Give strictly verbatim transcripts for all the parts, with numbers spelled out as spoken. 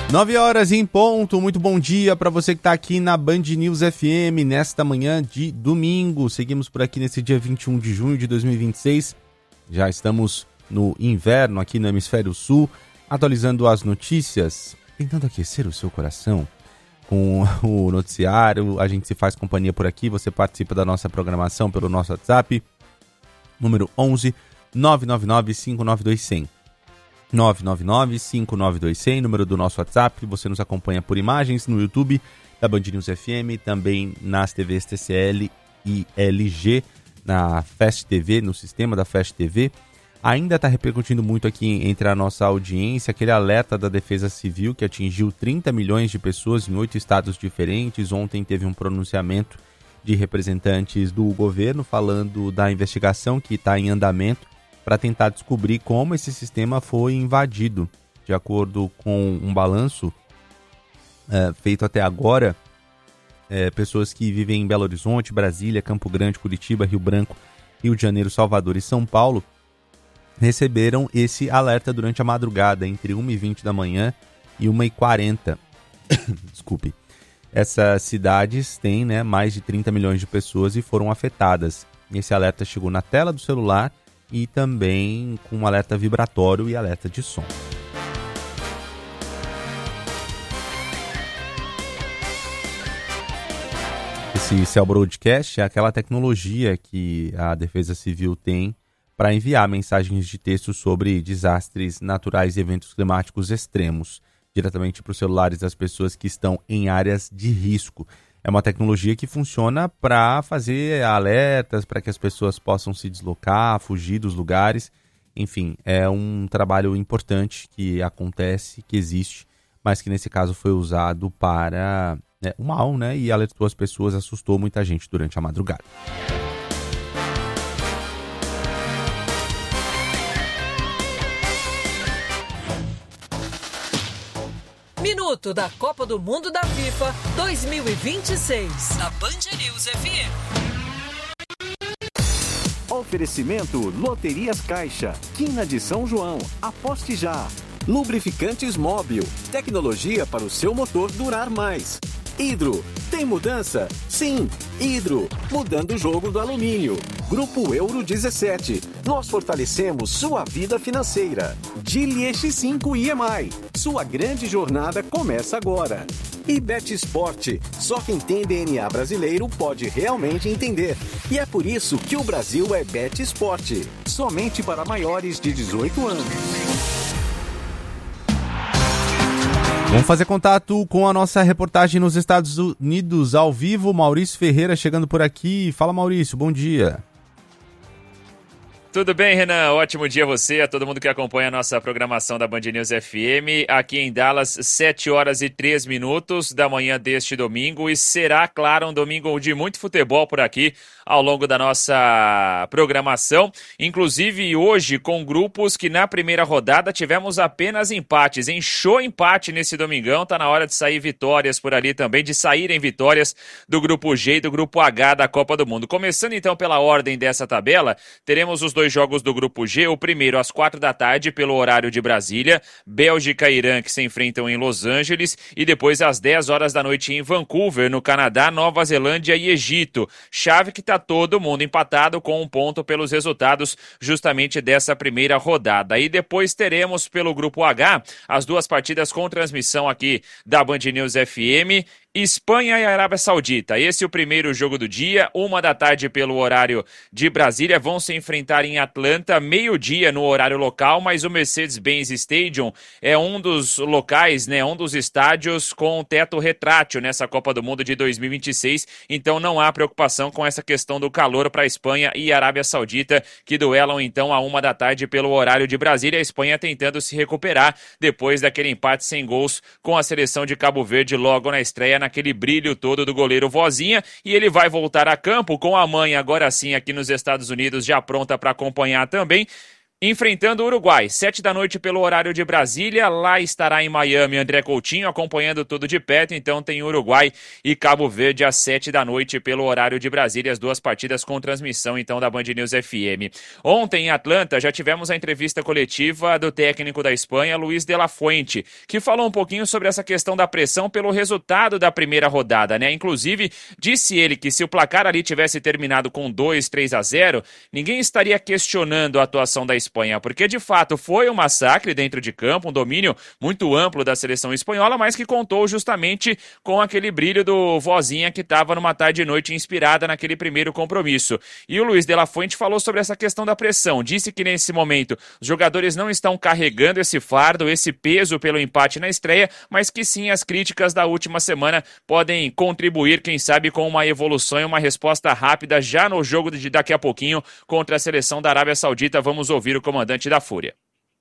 nove horas em ponto, muito bom dia para você que está aqui na Band News F M nesta manhã de domingo. Seguimos por aqui nesse dia vinte e um de junho de dois mil e vinte e seis. Já estamos no inverno aqui no Hemisfério Sul, atualizando as notícias, tentando aquecer o seu coração com o noticiário. A gente se faz companhia por aqui, você participa da nossa programação pelo nosso WhatsApp, número onze nove nove nove cinco nove dois zero zero. nove nove nove cinco nove dois zero zero, número do nosso WhatsApp. Você nos acompanha por imagens no YouTube da Band News F M, também nas T Vs T C L e L G, na Fast T V, no sistema da Fast T V. Ainda está repercutindo muito aqui entre a nossa audiência aquele alerta da Defesa Civil que atingiu trinta milhões de pessoas em oito estados diferentes. Ontem teve um pronunciamento de representantes do governo falando da investigação que está em andamento para tentar descobrir como esse sistema foi invadido. De acordo com um balanço é, feito até agora, é, pessoas que vivem em Belo Horizonte, Brasília, Campo Grande, Curitiba, Rio Branco, Rio de Janeiro, Salvador e São Paulo receberam esse alerta durante a madrugada, entre uma e vinte da manhã e uma e quarenta. Desculpe. Essas cidades têm, né, mais de trinta milhões de pessoas e foram afetadas. Esse alerta chegou na tela do celular e também com um alerta vibratório e alerta de som. Esse Cell Broadcast é aquela tecnologia que a Defesa Civil tem para enviar mensagens de texto sobre desastres naturais e eventos climáticos extremos, diretamente para os celulares das pessoas que estão em áreas de risco. É uma tecnologia que funciona para fazer alertas, para que as pessoas possam se deslocar, fugir dos lugares. Enfim, é um trabalho importante que acontece, que existe, mas que nesse caso foi usado para né, o mal, né? E alertou as pessoas, assustou muita gente durante a madrugada. Minuto da Copa do Mundo da FIFA dois mil e vinte e seis. Na Band News F M. Oferecimento Loterias Caixa, Quina de São João, aposte já. Lubrificantes Móbil, tecnologia para o seu motor durar mais. Hidro, tem mudança? Sim, Hidro, mudando o jogo do alumínio. Grupo Euro dezessete, nós fortalecemos sua vida financeira. Geely X cinco I M I, sua grande jornada começa agora. E Bet Sport, só quem tem D N A brasileiro pode realmente entender. E é por isso que o Brasil é Bet Sport, somente para maiores de dezoito anos. Vamos fazer contato com a nossa reportagem nos Estados Unidos, ao vivo. Maurício Ferreira chegando por aqui. Fala, Maurício, bom dia. Tudo bem, Renan? Ótimo dia a você, a todo mundo que acompanha a nossa programação da Band News F M. Aqui em Dallas, sete horas e três minutos da manhã deste domingo. E será, claro, um domingo de muito futebol por aqui ao longo da nossa programação. Inclusive hoje com grupos que na primeira rodada tivemos apenas empates. Encheu empate nesse domingão, tá na hora de sair vitórias por ali também, de saírem vitórias do grupo G e do grupo H da Copa do Mundo. Começando então pela ordem dessa tabela, teremos os dois jogos do grupo G, o primeiro às quatro da tarde pelo horário de Brasília, Bélgica e Irã que se enfrentam em Los Angeles, e depois às dez horas da noite em Vancouver, no Canadá, Nova Zelândia e Egito. Chave que tá todo mundo empatado com um ponto pelos resultados justamente dessa primeira rodada. E depois teremos pelo grupo H as duas partidas com transmissão aqui da Band News F M, Espanha e Arábia Saudita. Esse é o primeiro jogo do dia, uma da tarde pelo horário de Brasília, vão se enfrentar em Atlanta, meio-dia no horário local, mas o Mercedes-Benz Stadium é um dos locais, né, um dos estádios com teto retrátil nessa Copa do Mundo de dois mil e vinte e seis, então não há preocupação com essa questão do calor para a Espanha e Arábia Saudita, que duelam então a uma da tarde pelo horário de Brasília, a Espanha tentando se recuperar depois daquele empate sem gols com a seleção de Cabo Verde logo na estreia, naquele brilho todo do goleiro Vozinha, e ele vai voltar a campo com a mãe agora sim aqui nos Estados Unidos já pronta para acompanhar também. enfrentando o Uruguai, sete da noite pelo horário de Brasília. Lá estará em Miami André Coutinho acompanhando tudo de perto. Então tem Uruguai e Cabo Verde às sete da noite pelo horário de Brasília, as duas partidas com transmissão então da Band News F M. Ontem em Atlanta já tivemos a entrevista coletiva do técnico da Espanha, Luis de la Fuente, que falou um pouquinho sobre essa questão da pressão pelo resultado da primeira rodada, né? Inclusive disse ele que se o placar ali tivesse terminado com dois, três a zero, ninguém estaria questionando a atuação da Espanha. Espanha, porque de fato foi um massacre dentro de campo, um domínio muito amplo da seleção espanhola, mas que contou justamente com aquele brilho do Vozinha que estava numa tarde e noite inspirada naquele primeiro compromisso. E o Luis de la Fuente falou sobre essa questão da pressão, disse que nesse momento os jogadores não estão carregando esse fardo, esse peso pelo empate na estreia, mas que sim, as críticas da última semana podem contribuir, quem sabe, com uma evolução e uma resposta rápida já no jogo de daqui a pouquinho contra a seleção da Arábia Saudita. Vamos ouvir o comandante da Fúria.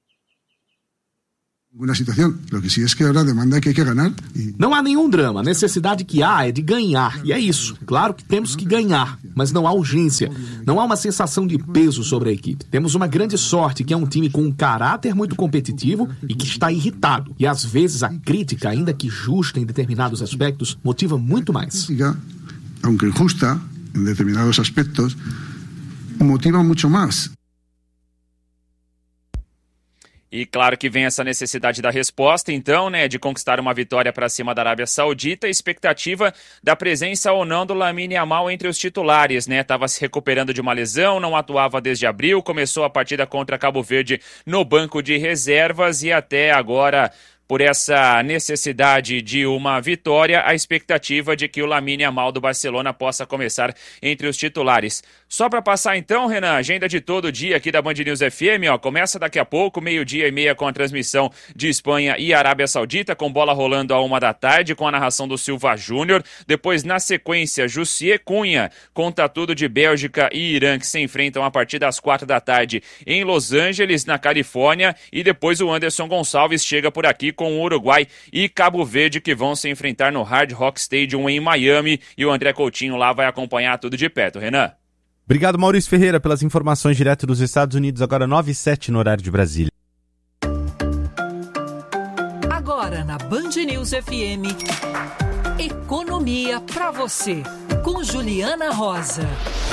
Não há nenhum drama, a necessidade que há é de ganhar, e é isso. Claro que temos que ganhar, mas não há urgência, não há uma sensação de peso sobre a equipe. Temos uma grande sorte que é um time com um caráter muito competitivo e que está irritado. E às vezes a crítica, ainda que justa em determinados aspectos, motiva muito mais. Aunque injusta em determinados aspectos, motiva muito mais. E claro que vem essa necessidade da resposta, então, né, de conquistar uma vitória para cima da Arábia Saudita, a expectativa da presença ou não do Lamine Yamal entre os titulares, né, estava se recuperando de uma lesão, não atuava desde abril, começou a partida contra Cabo Verde no banco de reservas e até agora, por essa necessidade de uma vitória, a expectativa de que o Lamine Yamal do Barcelona possa começar entre os titulares. Só para passar então, Renan, agenda de todo dia aqui da Band News F M, ó, começa daqui a pouco, meio-dia e meia com a transmissão de Espanha e Arábia Saudita, com bola rolando a uma da tarde, com a narração do Silva Júnior. Depois, na sequência, Jussier Cunha, conta tudo de Bélgica e Irã, que se enfrentam a partir das quatro da tarde em Los Angeles, na Califórnia. E depois o Anderson Gonçalves chega por aqui com o Uruguai e Cabo Verde, que vão se enfrentar no Hard Rock Stadium em Miami. E o André Coutinho lá vai acompanhar tudo de perto. Renan? Obrigado, Maurício Ferreira, pelas informações direto dos Estados Unidos, agora nove e sete no horário de Brasília. Agora na Band News F M, Economia para você, com Juliana Rosa.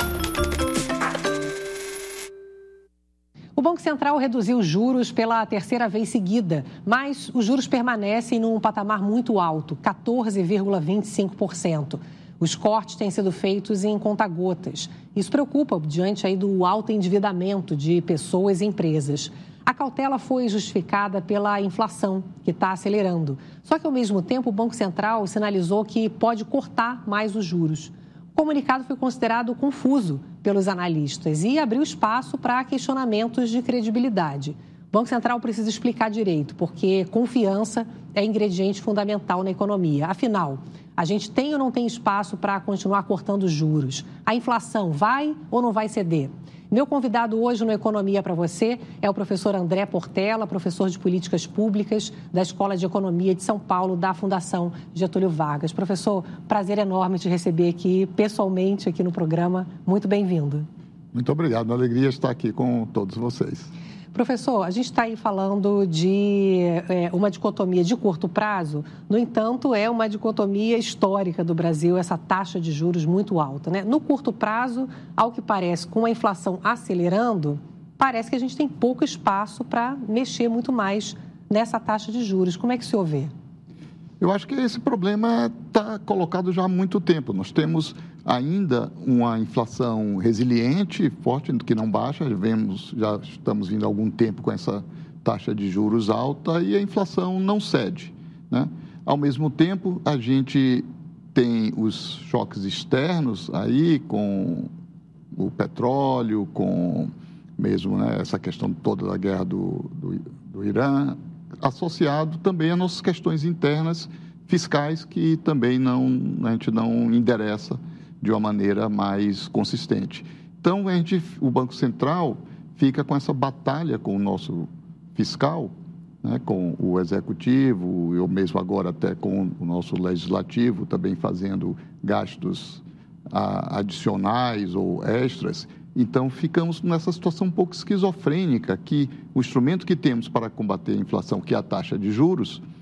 O Banco Central reduziu os juros pela terceira vez seguida, mas os juros permanecem num patamar muito alto, quatorze vírgula vinte e cinco por cento. Os cortes têm sido feitos em conta-gotas. Isso preocupa diante aí do alto endividamento de pessoas e empresas. A cautela foi justificada pela inflação, que está acelerando. Só que, ao mesmo tempo, o Banco Central sinalizou que pode cortar mais os juros. O comunicado foi considerado confuso pelos analistas e abriu espaço para questionamentos de credibilidade. O Banco Central precisa explicar direito, porque confiança é ingrediente fundamental na economia. Afinal, a gente tem ou não tem espaço para continuar cortando juros? A inflação vai ou não vai ceder? Meu convidado hoje no Economia para você é o professor André Portela, professor de Políticas Públicas da Escola de Economia de São Paulo, da Fundação Getúlio Vargas. Professor, prazer enorme te receber aqui pessoalmente aqui no programa. Muito bem-vindo. Muito obrigado, uma alegria estar aqui com todos vocês. Professor, a gente está aí falando de é, uma dicotomia de curto prazo, no entanto, é uma dicotomia histórica do Brasil, essa taxa de juros muito alta, né? No curto prazo, ao que parece, com a inflação acelerando, parece que a gente tem pouco espaço para mexer muito mais nessa taxa de juros. Como é que o senhor vê? Eu acho que esse problema está colocado já há muito tempo. Nós temos ainda uma inflação resiliente, forte, que não baixa. Vemos, já estamos vindo há algum tempo com essa taxa de juros alta e a inflação não cede, né? Ao mesmo tempo, a gente tem os choques externos aí com o petróleo, com mesmo, né, essa questão toda da guerra do, do, do Irã, associado também a nossas questões internas fiscais que também não, a gente não endereça de uma maneira mais consistente. Então, a gente, o Banco Central fica com essa batalha com o nosso fiscal, né, com o executivo, eu mesmo agora até com o nosso legislativo, também fazendo gastos a, adicionais ou extras, Então, ficamos nessa situação um pouco esquizofrênica, que o instrumento que temos para combater a inflação, que é a taxa de juros,